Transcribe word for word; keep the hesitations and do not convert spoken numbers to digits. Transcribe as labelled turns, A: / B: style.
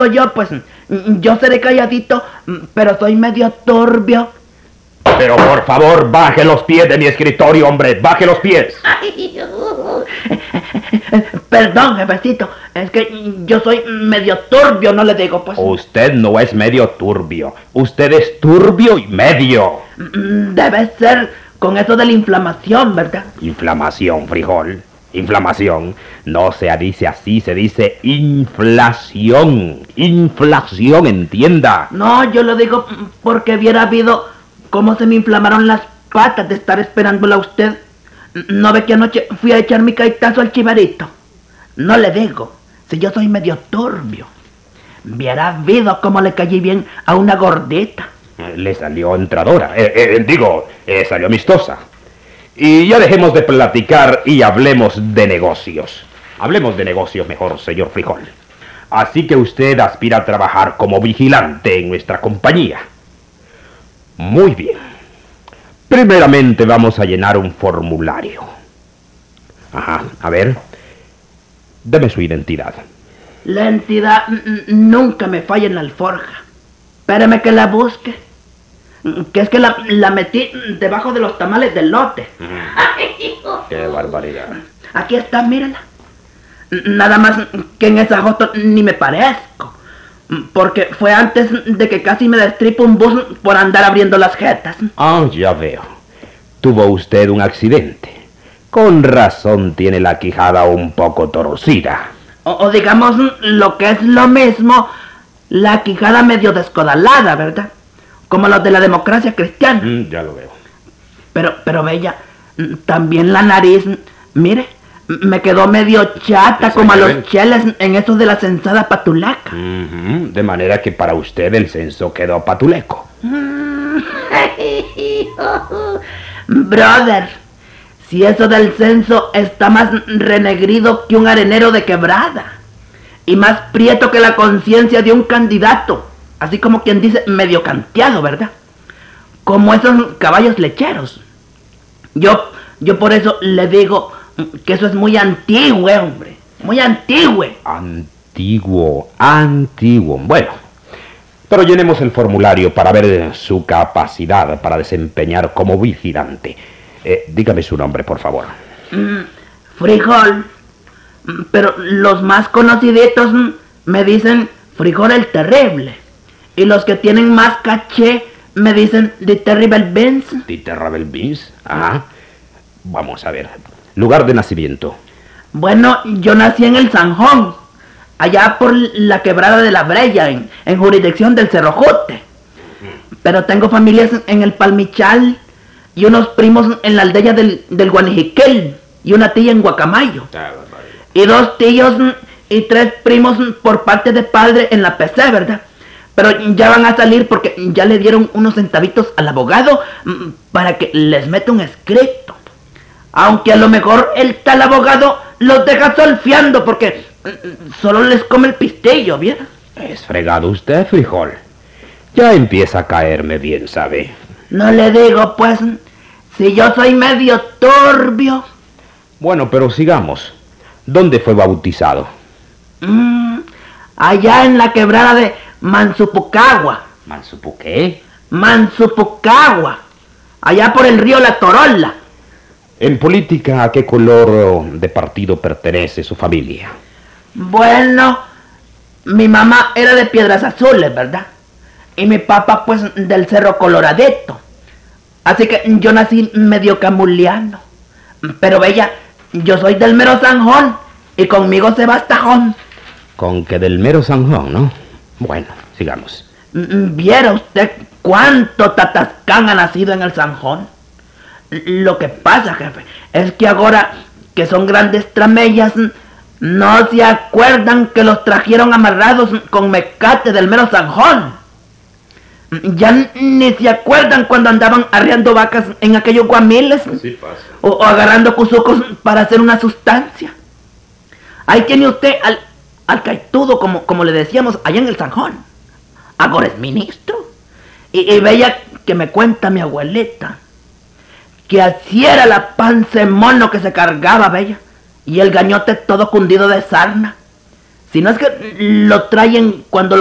A: yo, pues, yo seré calladito, pero soy medio turbio.
B: Pero por favor, baje los pies de mi escritorio, hombre, baje los pies.
A: Ay, perdón, jefecito, es que yo soy medio turbio, no le digo, pues.
B: Usted no es medio turbio, usted es turbio y medio.
A: Debe ser con eso de la inflamación, ¿verdad?
B: Inflamación, frijol. Inflamación. No se dice así, se dice inflación. Inflación, entienda.
A: No, yo lo digo porque hubiera habido cómo se me inflamaron las patas de estar esperándola a usted. ¿No ve que anoche fui a echar mi caetazo al chivarito? No le digo, si yo soy medio turbio. Hubiera habido cómo le caí bien a una gordita.
B: Le salió entradora, eh, eh, digo, eh, salió amistosa. Y ya dejemos de platicar y hablemos de negocios. Hablemos de negocios mejor, señor Frijol. Así que usted aspira a trabajar como vigilante en nuestra compañía. Muy bien. Primeramente vamos a llenar un formulario. Ajá, a ver. Deme su identidad.
A: La entidad nunca me falla en la alforja. Espérame que la busque. Que es que la, la metí debajo de los tamales del lote.
B: Mm. Qué barbaridad.
A: Aquí está, mírala. Nada más que en esa foto ni me parezco. Porque fue antes de que casi me destripo un bus por andar abriendo las jetas.
B: Ah, ya veo. Tuvo usted un accidente. Con razón tiene la quijada un poco torcida.
A: O, o digamos lo que es lo mismo, la quijada medio descodalada, ¿verdad? Como los de la democracia cristiana.
B: Mm, ya lo veo.
A: Pero, pero bella, también la nariz, mire, me quedó medio chata como a los cheles en esos de la censada patulaca.
B: Uh-huh. De manera que para usted el censo quedó patuleco.
A: Brother, si eso del censo está más renegrido que un arenero de quebrada y más prieto que la conciencia de un candidato, así como quien dice medio canteado, ¿verdad? Como esos caballos lecheros. Yo, yo por eso le digo que eso es muy antiguo, hombre. Muy antiguo.
B: Antiguo, antiguo. Bueno, pero llenemos el formulario para ver su capacidad para desempeñar como vigilante. Eh, dígame su nombre, por favor.
A: Mm, Frijol. Pero los más conociditos me dicen Frijol el Terrible. Y los que tienen más caché me dicen The Terrible Beans.
B: The Terrible Beans. Ajá. Vamos a ver. Lugar de nacimiento.
A: Bueno, yo nací en el Sanjón, allá por la quebrada de la Breya, en, en jurisdicción del Cerro Jote. Pero tengo familias en el Palmichal y unos primos en la aldea del, del Guanijiquel y una tía en Guacamayo. Y dos tíos y tres primos por parte de padre en la P C, ¿verdad? Pero ya van a salir porque ya le dieron unos centavitos al abogado para que les meta un escrito. Aunque a lo mejor el tal abogado los deja solfeando porque solo les come el pistillo, ¿bien?
B: Es fregado usted, Frijol. Ya empieza a caerme bien, ¿sabe?
A: No le digo, pues, si yo soy medio turbio.
B: Bueno, pero sigamos. ¿Dónde fue bautizado?
A: Mm, allá en la quebrada de Mansupucagua.
B: ¿Mansupu qué?
A: Mansupucagua. Allá por el río La Torola.
B: En política, ¿a qué color de partido pertenece su familia?
A: Bueno, mi mamá era de Piedras Azules, ¿verdad? Y mi papá, pues, del Cerro Coloradito. Así que yo nací medio camuliano. Pero bella, yo soy del mero Sanjón y conmigo se va hasta Jón.
B: Con que del mero Sanjón, ¿no? Bueno, sigamos.
A: ¿Viera usted cuánto tatascán ha nacido en el Sanjón? Lo que pasa, jefe, es que ahora que son grandes tramellas, no se acuerdan que los trajeron amarrados con mecate del mero Sanjón. Ya ni se acuerdan cuando andaban arreando vacas en aquellos guamiles.
B: Así pasa.
A: O, o agarrando cuzucos para hacer una sustancia. Ahí tiene usted al, al caitudo, como, como le decíamos allá en el Sanjón. Ahora es ministro. Y, y veía que me cuenta mi abuelita que así era la panza de mono que se cargaba, bella, y el gañote todo cundido de sarna. Si no es que lo traen cuando